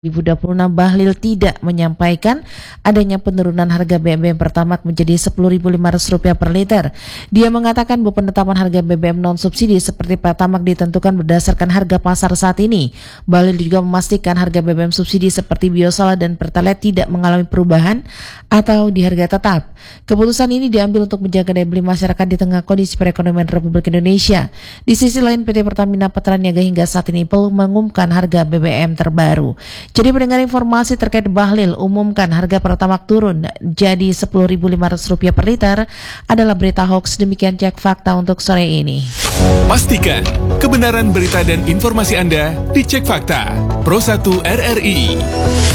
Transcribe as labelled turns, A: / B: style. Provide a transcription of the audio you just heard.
A: 2026 Bahlil tidak menyampaikan adanya penurunan harga BBM Pertamax menjadi Rp10.500 per liter. Dia mengatakan bahwa penetapan harga BBM non-subsidi seperti Pertamax ditentukan berdasarkan harga pasar saat ini. Bahlil juga memastikan harga BBM subsidi seperti Biosolar dan Pertalite tidak mengalami perubahan atau di harga tetap. Keputusan ini diambil untuk menjaga daya beli masyarakat di tengah kondisi perekonomian Republik Indonesia. Di sisi lain, PT Pertamina Petraniaga hingga saat ini belum mengumumkan harga BBM terbaru. Jadi mendengar informasi terkait Bahlil umumkan harga Pertamax turun jadi Rp10.500 per liter adalah berita hoax. Demikian Cek Fakta untuk sore ini.
B: Pastikan kebenaran berita dan informasi Anda dicek fakta. Pro 1 RRI.